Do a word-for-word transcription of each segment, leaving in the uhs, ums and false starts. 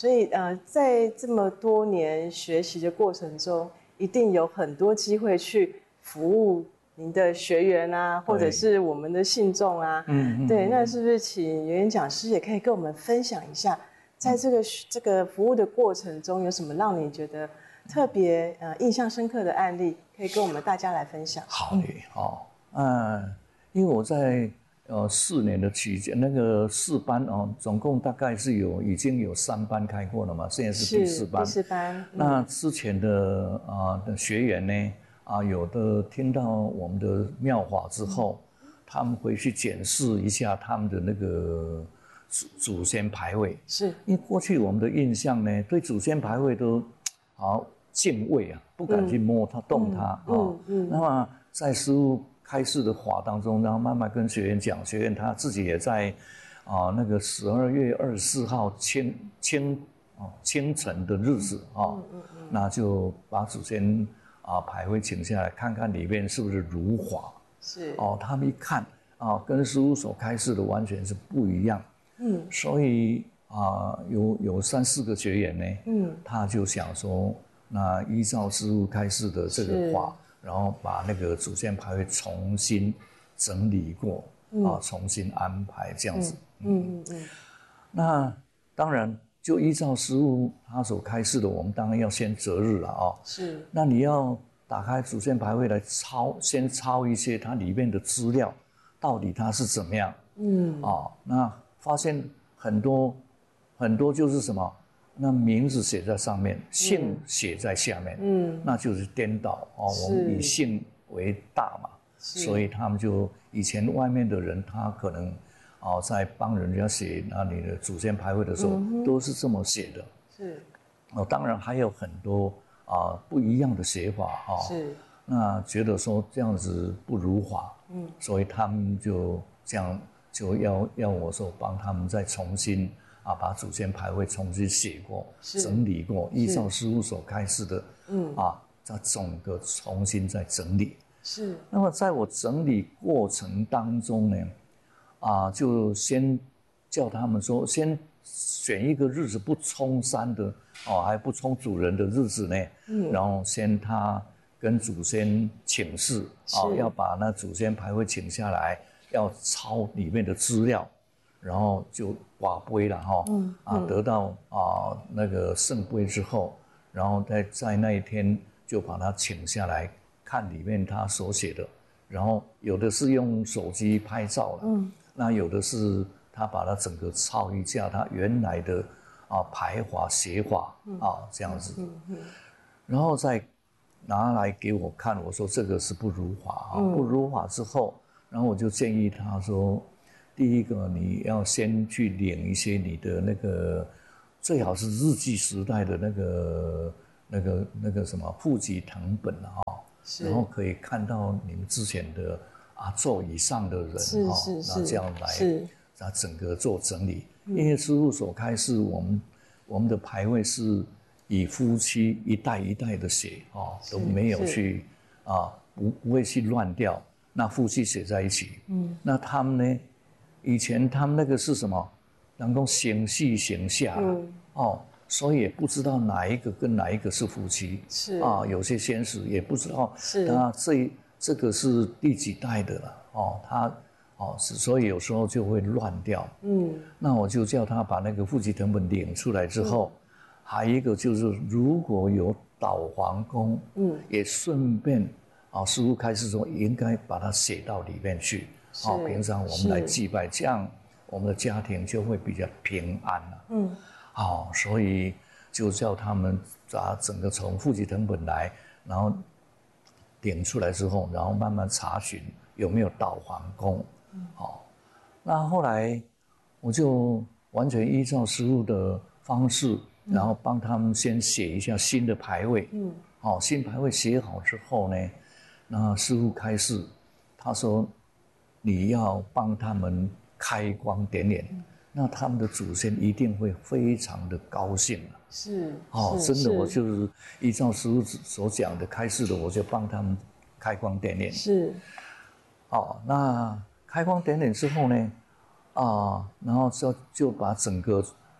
所以呃，在这么多年学习的过程中，一定有很多机会去服务您的学员啊，或者是我们的信众啊。嗯嗯。对，那是不是请圆圆讲师也可以跟我们分享一下，在这个、嗯、这个服务的过程中，有什么让你觉得特别呃印象深刻的案例，可以跟我们大家来分享？ 好的，好，嗯，因为我在呃四年的期间，那个四班哦，总共大概是有已经有三班开过了嘛，现在是第四班。 第四班。嗯、 那之前的啊、呃、的学员呢，啊有的听到我们的妙法之后，嗯、他们回去检视一下他们的那个祖祖先牌位， 是因为过去我们的印象呢，对祖先牌位都好敬畏啊，不敢去摸它、嗯、动它啊、嗯哦嗯。那么在师父开示的法当中，然后慢慢跟学员讲，学员他自己也在啊、呃、那个十二月二十四号清清啊清晨的日子啊、哦嗯嗯嗯，那就把祖先啊牌位请下来，看看里面是不是如法。 是哦，他们一看啊，跟师父所开示的完全是不一样。嗯，所以啊、呃，有有三四个学员呢，嗯，他就想说，那依照师父开示的这个话，然后把那个祖先牌位重新整理过，嗯、啊，重新安排这样子。嗯嗯 嗯, 嗯。那当然，就依照师父他所开示的，我们当然要先择日了啊。 是。 那你要打开祖先牌位来抄，先抄一些它里面的资料，到底它是怎么样？嗯。啊，那发现很多很多就是什么？那名字写在上面，姓写在下面，嗯，那就是颠倒哦。我们以姓为大嘛，所以他们就以前外面的人，他可能哦在帮人家写那里的祖先牌位的时候，嗯、都是这么写的。 是哦，当然还有很多啊、呃、不一样的写法啊、哦。 是那觉得说这样子不如法，嗯，所以他们就这样就要要我说帮他们再重新。啊，把祖先牌位重新写过、整理过，依照师父所开示的，嗯，啊，再整个重新再整理。 是。 那么在我整理过程当中呢，啊，就先叫他们说，先选一个日子不冲山的，哦，还不冲主人的日子呢，嗯，然后先他跟祖先请示，啊，要把那祖先牌位请下来，要抄里面的资料。然后就瓦杯了哈、嗯嗯，啊，得到啊那个圣杯之后，然后在在那一天就把它请下来看里面他所写的，然后有的是用手机拍照了，嗯，那有的是他把它整个抄一下他原来的啊排法写法、嗯、啊这样子，嗯嗯，然后再拿来给我看，我说这个是不如法啊、嗯，不如法之后，然后我就建议他说。第一个，你要先去领一些你的那个，最好是日记时代的那个、那个、那个什么户籍誊本啊、哦，然后可以看到你们之前的阿祖以上的人啊、哦，那这样来，那整个做整理。因为师父所开示，我们我们的牌位是以夫妻一代一代的写啊、哦，都没有去啊，不不会去乱掉。那夫妻写在一起，嗯，那他们呢？以前他们那个是什么？能够形系形下、嗯、哦，所以也不知道哪一个跟哪一个是夫妻， 是啊，有些先史也不知道，是他这这个是第几代的了，哦，他哦，所以有时候就会乱掉，嗯，那我就叫他把那个户籍誊本领出来之后，嗯、还有一个就是如果有导皇宫，嗯，也顺便啊，师父开示说应该把它写到里面去。哦，平常我们来祭拜，这样我们的家庭就会比较平安了、啊。嗯，哦，所以就叫他们把整个从户籍誊本来，然后点出来之后，然后慢慢查询有没有导皇宫。嗯，哦，那后来我就完全依照师父的方式，嗯、然后帮他们先写一下新的牌位。嗯，哦，新牌位写好之后呢，那师父开示，他说。你要帮他们开光点点、嗯，那他们的祖先一定会非常的高兴啊！ 是， 哦，真的，我就是依照师父所讲的开示的，我就帮他们开光点点。 是， 哦，那开光点点之后呢，啊，然后就就把整个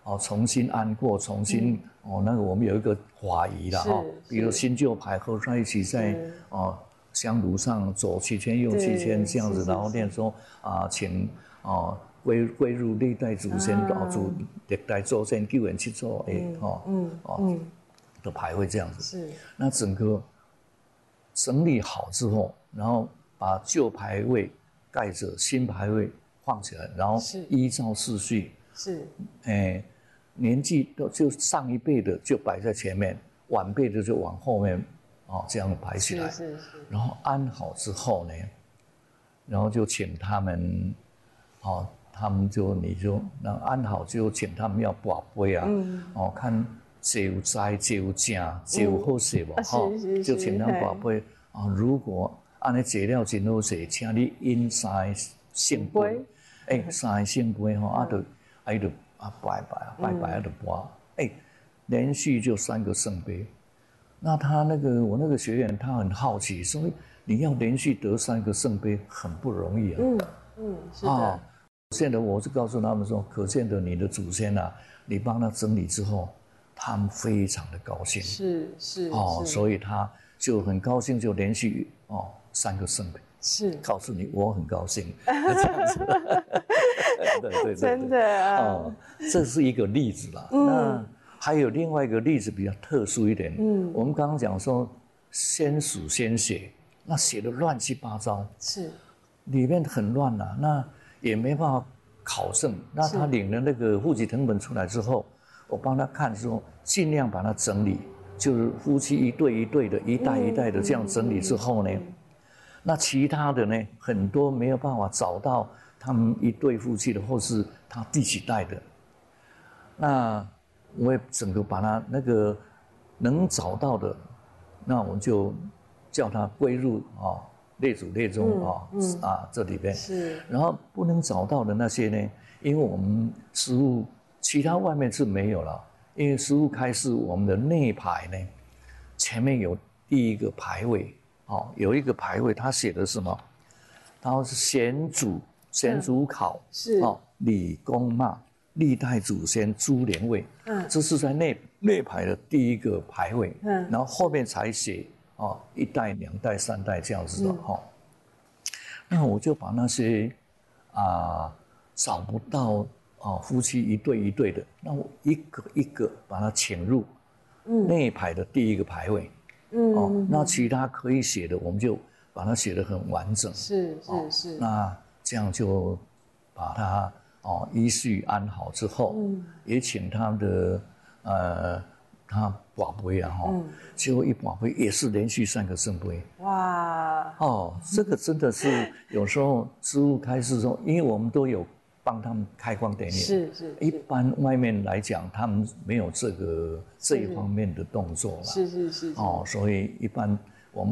哦重新安过，重新、嗯、哦那个我们有一个法仪啦哈，比如新旧牌合在一起在哦香炉上左七圈右七圈这样子，然后念说啊请哦归归入历代祖先啊祖历代祖先救援去做哎哦嗯哦的牌位这样子，是那整个整理好之后，然后把旧牌位盖着，新牌位放起来，然后依照次序是哎。年纪都就上一辈的就摆在前面，晚辈的就往后面，哦，这样排起来。是是是。然后安好之后呢，然后就请他们，哦，他们就你就那安好就请他们要跋杯啊，嗯、哦，看谁有灾谁有正谁有好势吧，哈、嗯哦，就请他们跋杯啊。如果安尼坐了真好势，请你饮三圣杯，哎、欸，三圣杯哈，啊就啊就。啊，拜拜啊，拜拜啊的拜，哎、欸，连续就三个圣杯。那他那个我那个学员他很好奇，所以你要连续得三个圣杯很不容易啊。嗯嗯，是的。啊，现在我是告诉他们说，可见的你的祖先啊，你帮他整理之后，他们非常的高兴。是是。哦，所以他就很高兴，就连续哦三个圣杯。是，告诉你我很高兴，这样子。对对对， 真的啊， 哦，这是一个例子啦。嗯、那还有另外一个例子比较特殊一点。嗯，我们刚刚讲说先数先写，那写的乱七八糟，是，里面很乱呐、啊，那也没办法考证。那他领了那个户籍誊本出来之后，我帮他看说，尽量把它整理，就是夫妻一对一对的，一代一代的这样整理之后呢。嗯嗯嗯那其他的呢，很多没有办法找到他们一对夫妻的，或是他第几代的。那我也整个把他那个能找到的，那我就叫他归入啊列祖列宗啊、嗯嗯、啊这里边。是。然后不能找到的那些呢，因为我们实务其他外面是没有了，因为实务开示我们的内牌呢，前面有第一个牌位。哦，有一个牌位，他写的是什么？他是先祖先祖考、嗯、是哦，李公骂历代祖先株连位，嗯，这是在内内牌的第一个牌位，嗯，然后后面才写哦一代、两代、三代这样子的哈、嗯哦。那我就把那些啊、呃、找不到哦夫妻一对一对的，那我一个一个把它请入内牌的第一个牌位。嗯，哦，那其他可以写的，我们就把它写得很完整。是是、哦、是。那这样就把它哦依序安好之后，嗯，也请他的呃他跋杯啊哈，嗯，结果一跋杯也是连续三个圣杯。哇！哦，这个真的是有时候师父开示说，因为我们都有帮他们开光点念，是 是, 是。一般外面来讲，他们没有这个这一方面的动作啦，是是 是, 是。哦，所以一般